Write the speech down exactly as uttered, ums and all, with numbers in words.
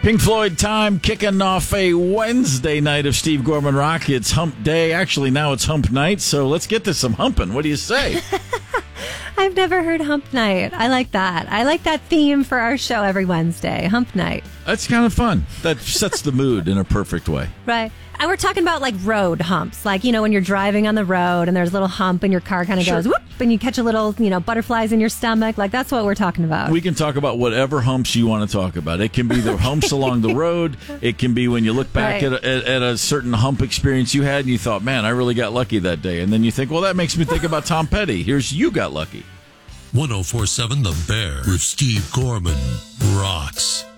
Pink Floyd time, kicking off a Wednesday night of Steve Gorman Rock. It's hump day. Actually, now it's hump night, so let's get to some humping. What do you say? I've never heard hump night. I like that. I like that theme for our show every Wednesday, hump night. That's kind of fun. That sets the mood in a perfect way. Right. And we're talking about like road humps. Like, you know, when you're driving on the road and there's a little hump and your car kind of Sure. goes whoop and you catch a little, you know, butterflies in your stomach. Like, that's what we're talking about. We can talk about whatever humps you want to talk about. It can be the humps along the road. It can be when you look back Right. at, a, at a certain hump experience you had and you thought, man, I really got lucky that day. And then you think, well, that makes me think about Tom Petty. Here's You Got Lucky. ten forty-seven The Bear with Steve Gorman rocks.